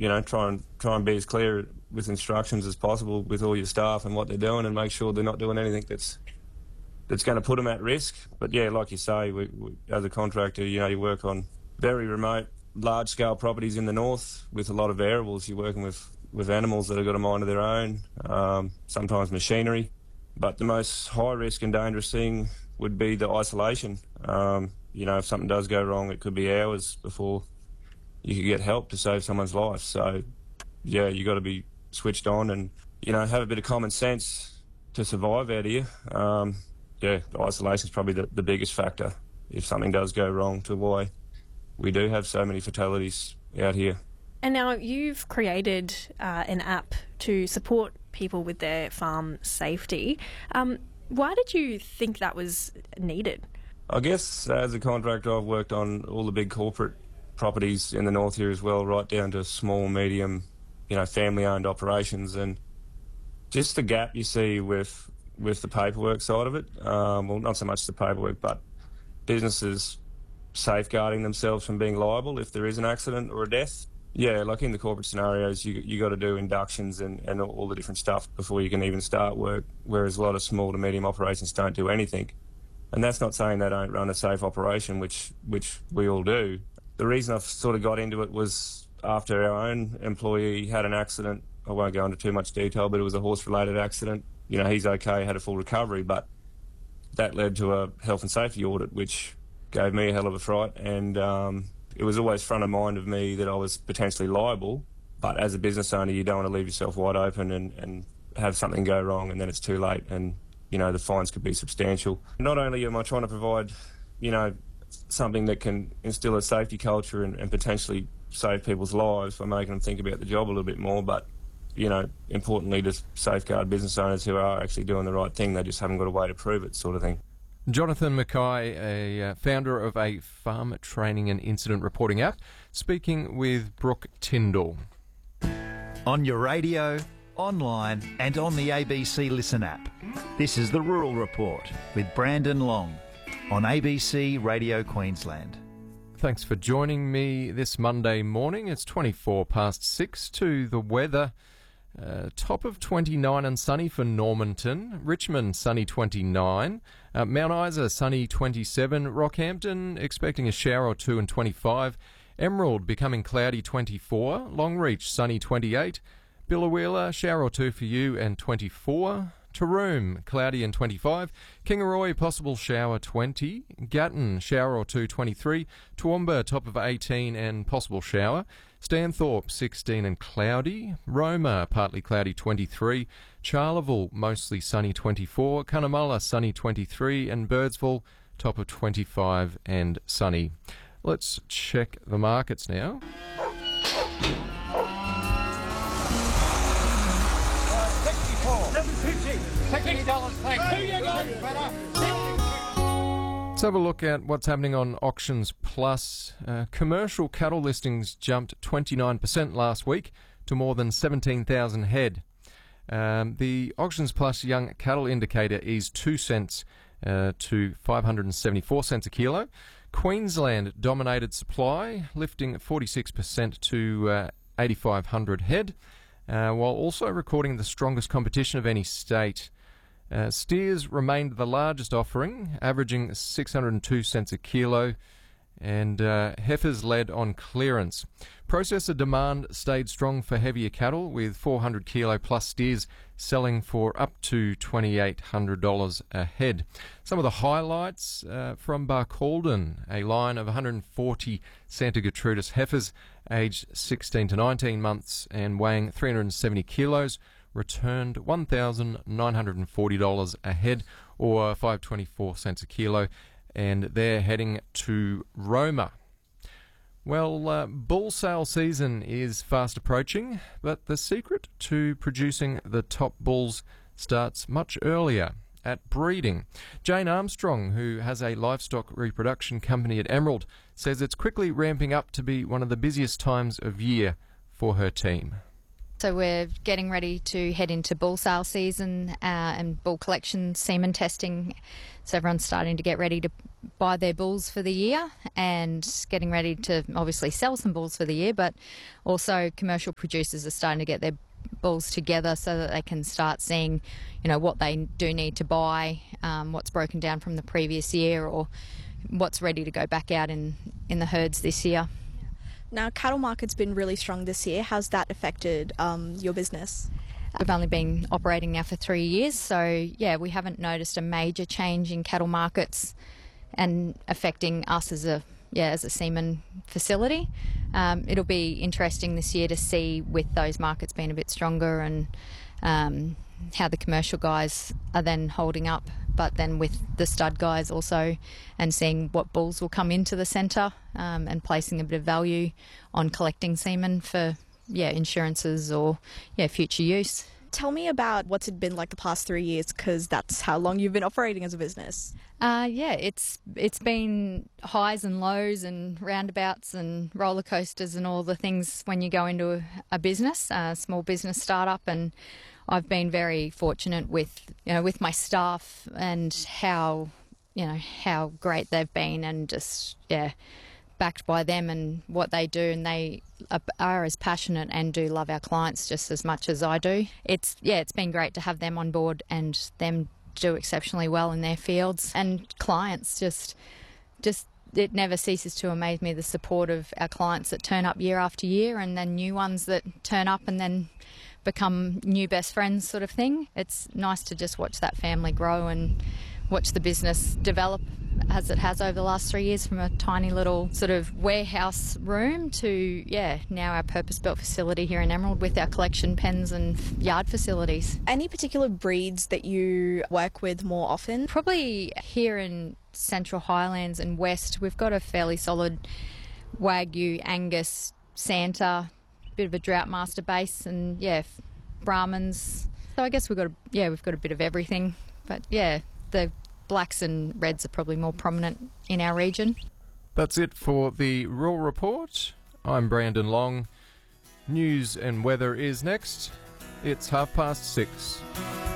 try and be as clear with instructions as possible with all your staff and what they're doing, and make sure they're not doing anything that's going to put them at risk. But yeah, like you say, we as a contractor, you work on very remote, large-scale properties in the north with a lot of variables. You're working with animals that have got a mind of their own, sometimes machinery. But the most high-risk and dangerous thing would be the isolation. If something does go wrong, it could be hours before you could get help to save someone's life. So, yeah, you got to be switched on and, have a bit of common sense to survive out here. The isolation is probably the biggest factor if something does go wrong, to why we do have so many fatalities out here. And now you've created an app to support people with their farm safety. Why did you think that was needed? I guess as a contractor, I've worked on all the big corporate properties in the north here as well, right down to small, medium, family-owned operations, and just the gap you see with the paperwork side of it. Well, not so much the paperwork, but businesses safeguarding themselves from being liable if there is an accident or a death. Yeah, like in the corporate scenarios, you got to do inductions and all the different stuff before you can even start work, whereas a lot of small to medium operations don't do anything. And that's not saying they don't run a safe operation, which we all do. The reason I've sort of got into it was after our own employee had an accident. I won't go into too much detail, but it was a horse-related accident. He's okay, had a full recovery, but that led to a health and safety audit, which gave me a hell of a fright. And it was always front of mind of me that I was potentially liable. But as a business owner, you don't want to leave yourself wide open and have something go wrong and then it's too late, and, the fines could be substantial. Not only am I trying to provide, something that can instill a safety culture and potentially save people's lives by making them think about the job a little bit more, but importantly to safeguard business owners who are actually doing the right thing. They just haven't got a way to prove it, sort of thing. Jonathan Mackay, a founder of a farm training and incident reporting app, speaking with Brooke Tyndall. On your radio, online and on the ABC Listen app. This is The Rural Report with Brandon Long on ABC Radio Queensland. Thanks for joining me this Monday morning. It's 24 past 6 to the weather. Top of 29 and sunny for Normanton. Richmond, sunny 29. Mount Isa, sunny 27. Rockhampton, expecting a shower or two and 25. Emerald, becoming cloudy 24. Longreach, sunny 28. Biloela, shower or two for you and 24. Taroom, cloudy and 25. Kingaroy, possible shower 20. Gatton, shower or two 23. Toowoomba, top of 18 and possible shower. Stanthorpe, 16 and cloudy. Roma, partly cloudy 23. Charleville, mostly sunny 24. Cunnamulla, sunny 23. And Birdsville, top of 25 and sunny. Let's check the markets now. Let's have a look at what's happening on Auctions Plus. Commercial cattle listings jumped 29% last week to more than 17,000 head. The Auctions Plus Young Cattle Indicator eased 2 cents to 574 cents a kilo. Queensland dominated supply, lifting 46% to 8,500 head, while also recording the strongest competition of any state. Steers remained the largest offering, averaging 602 cents a kilo, and heifers led on clearance. Processor demand stayed strong for heavier cattle, with 400 kilo plus steers selling for up to $2,800 a head. Some of the highlights from Barcaldine, a line of 140 Santa Gertrudis heifers aged 16 to 19 months and weighing 370 kilos, returned $1,940 a head, or 5.24 cents a kilo, and they're heading to Roma. Well, bull sale season is fast approaching, but the secret to producing the top bulls starts much earlier, at breeding. Jane Armstrong, who has a livestock reproduction company at Emerald, says it's quickly ramping up to be one of the busiest times of year for her team. So we're getting ready to head into bull sale season and bull collection semen testing. So everyone's starting to get ready to buy their bulls for the year and getting ready to obviously sell some bulls for the year, but also commercial producers are starting to get their bulls together so that they can start seeing, what they do need to buy, what's broken down from the previous year or what's ready to go back out in the herds this year. Now, cattle market's been really strong this year. How's that affected your business? We've only been operating now for 3 years, so we haven't noticed a major change in cattle markets and affecting us as a semen facility. It'll be interesting this year to see, with those markets being a bit stronger, and how the commercial guys are then holding up, but then with the stud guys also, and seeing what bulls will come into the centre, and placing a bit of value on collecting semen for insurances or future use. Tell me about what's it been like the past 3 years, because that's how long you've been operating as a business. It's been highs and lows and roundabouts and roller coasters and all the things when you go into a business, a small business startup, and I've been very fortunate with my staff and how great they've been, and just backed by them and what they do, and they are as passionate and do love our clients just as much as I do. It's been great to have them on board and them do exceptionally well in their fields, and clients just it never ceases to amaze me, the support of our clients that turn up year after year, and then new ones that turn up and then become new best friends sort of thing. It's nice to just watch that family grow and watch the business develop as it has over the last 3 years, from a tiny little sort of warehouse room to now our purpose-built facility here in Emerald with our collection pens and yard facilities. Any particular breeds that you work with more often? Probably here in Central Highlands and West, we've got a fairly solid Wagyu, Angus, Santa, bit of a Drought Master base, and Brahmins. So I guess we've got a bit of everything, but the blacks and reds are probably more prominent in our region. That's it for the Rural Report. I'm Brandon Long. News and weather is next. It's 6:30.